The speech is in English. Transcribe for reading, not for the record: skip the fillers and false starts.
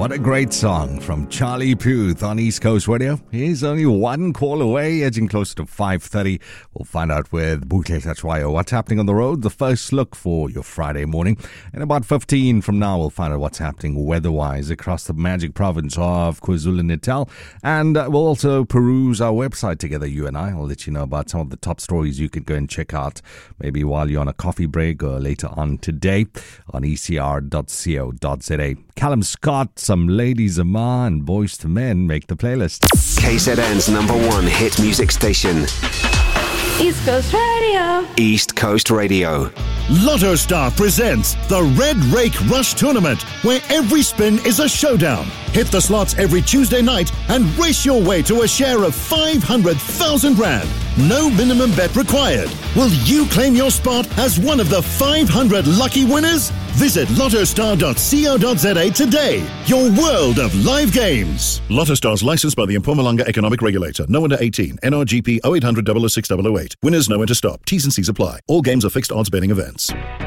What a great song from Charlie Puth on East Coast Radio. He's only one call away, edging closer to 5:30. We'll find out with Butle Tachwayo what's happening on the road, the first look for your Friday morning. In about 15 from now, we'll find out what's happening weather-wise across the magic province of KwaZulu-Natal. And we'll also peruse our website together, you and I. I'll let you know about some of the top stories you could go and check out, maybe while you're on a coffee break or later on today on ecr.co.za. Callum Scott, Some Ladies Amar and Boys to Men make the playlist. KZN's #1 hit music station. East Coast Radio. East Coast Radio. Lotto Star presents the Red Rake Rush Tournament, where every spin is a showdown. Hit the slots every Tuesday night and race your way to a share of 500,000 Rand. No minimum bet required. Will you claim your spot as one of the 500 lucky winners? Visit lottostar.co.za today. Your world of live games. Lotto Stars licensed by the Mpumalanga Economic Regulator. No under 18. NRGP 0800 006 008. Winners know when to stop. T's and C's apply. All games are fixed odds betting events.